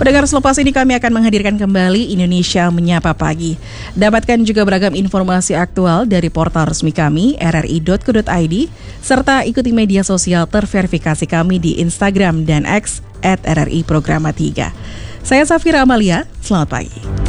Pendengar, selepas ini kami akan menghadirkan kembali Indonesia Menyapa Pagi. Dapatkan juga beragam informasi aktual dari portal resmi kami rri.co.id serta ikuti media sosial terverifikasi kami di Instagram dan X @RRI Programa 3. Saya Safira Amalia, selamat pagi.